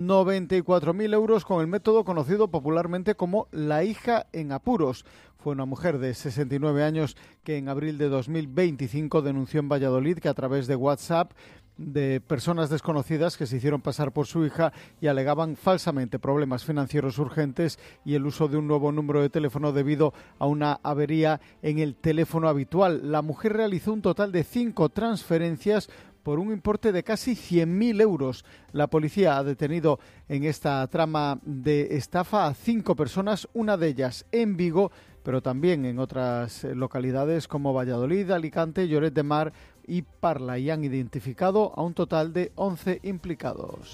94.000 euros con el método conocido popularmente como la hija en apuros. Fue una mujer de 69 años que en abril de 2025 denunció en Valladolid que a través de WhatsApp de personas desconocidas que se hicieron pasar por su hija y alegaban falsamente problemas financieros urgentes y el uso de un nuevo número de teléfono debido a una avería en el teléfono habitual. La mujer realizó un total de 5 transferencias por un importe de casi 100.000 euros. La policía ha detenido en esta trama de estafa a 5 personas, una de ellas en Vigo, pero también en otras localidades como Valladolid, Alicante, Lloret de Mar y Parla, y han identificado a un total de 11 implicados.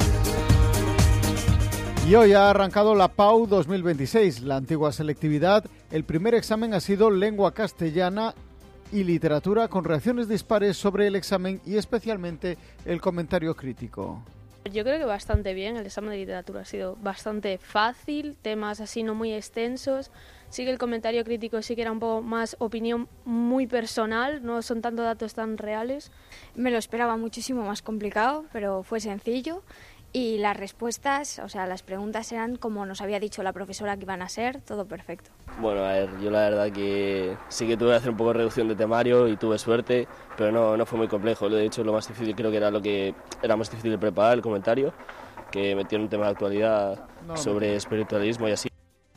Y hoy ha arrancado la PAU 2026, la antigua selectividad. El primer examen ha sido lengua castellana y literatura, con reacciones dispares sobre el examen y especialmente el comentario crítico. Yo creo que bastante bien, el examen de literatura ha sido bastante fácil, temas así no muy extensos. Sí que el comentario crítico sí que era un poco más opinión muy personal, no son tanto datos tan reales. Me lo esperaba muchísimo más complicado, pero fue sencillo. Y las respuestas, o sea, las preguntas eran como nos había dicho la profesora que iban a ser, todo perfecto. Bueno, a ver, yo la verdad que sí que tuve que hacer un poco de reducción de temario y tuve suerte, pero no fue muy complejo. De hecho, lo más difícil creo que era lo que era más difícil de preparar, el comentario, que metieron un tema de actualidad sobre espiritualismo y así.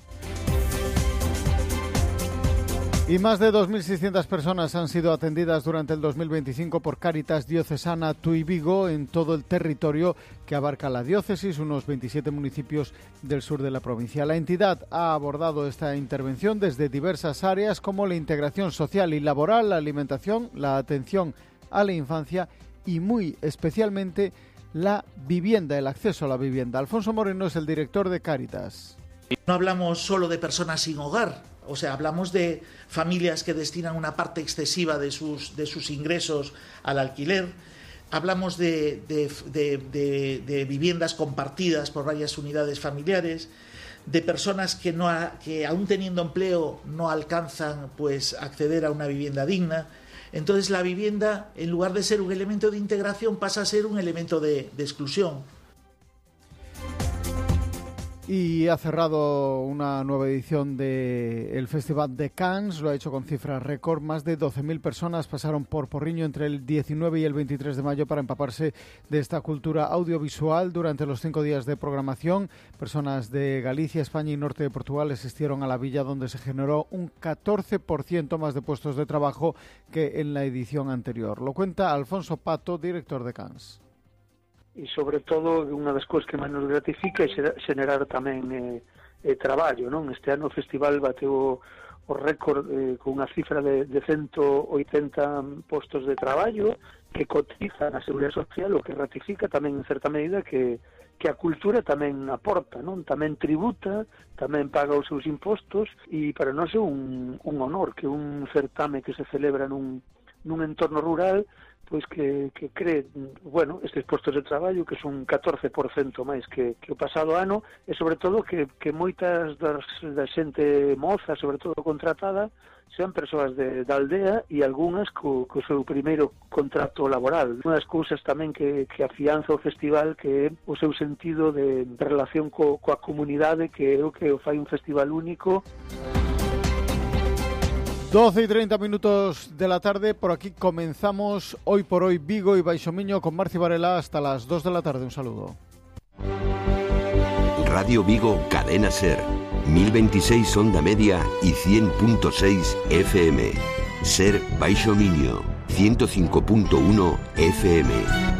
Y más de 2.600 personas han sido atendidas durante el 2025 por Cáritas Diocesana Tui Vigo en todo el territorio que abarca la diócesis, unos 27 municipios del sur de la provincia. La entidad ha abordado esta intervención desde diversas áreas como la integración social y laboral, la alimentación, la atención a la infancia y muy especialmente la vivienda, el acceso a la vivienda. Alfonso Moreno es el director de Cáritas. No hablamos solo de personas sin hogar, o sea, hablamos de familias que destinan una parte excesiva de sus ingresos al alquiler, hablamos de viviendas compartidas por varias unidades familiares, de personas que aún teniendo empleo no alcanzan pues acceder a una vivienda digna. Entonces la vivienda, en lugar de ser un elemento de integración, pasa a ser un elemento de exclusión. Y ha cerrado una nueva edición del Festival de Cannes, lo ha hecho con cifras récord. Más de 12.000 personas pasaron por Porriño entre el 19 y el 23 de mayo para empaparse de esta cultura audiovisual durante los 5 días de programación. Personas de Galicia, España y norte de Portugal asistieron a la villa, donde se generó un 14% más de puestos de trabajo que en la edición anterior. Lo cuenta Alfonso Pato, director de Cannes. E sobre todo unha das cousas que máis nos gratifica é xenerar tamén traballo, non? Este ano o festival bateu o récord con unha cifra de 180 postos de traballo que cotizan a Seguridade Social, o que ratifica tamén en certa medida que a cultura tamén aporta, non? Tamén tributa, tamén paga os seus impostos, e para nós é un honor que un certame que se celebra nun entorno rural pois que cree, bueno, estes postos de traballo que son 14% máis que o pasado ano, e sobre todo que moitas da xente moza, sobre todo contratada, sean persoas da aldea e algunhas co seu primeiro contrato laboral. Unha das cousas tamén que afianza o festival que é o seu sentido de relación coa comunidade, que é o que o fai un festival único. 12:30 de la tarde, por aquí comenzamos Hoy por Hoy Vigo y Baixo Miño con Marci Varela hasta las 2 de la tarde. Un saludo. Radio Vigo, Cadena Ser, 1026 onda media y 100.6 FM. Ser Baixo Miño, 105.1 FM.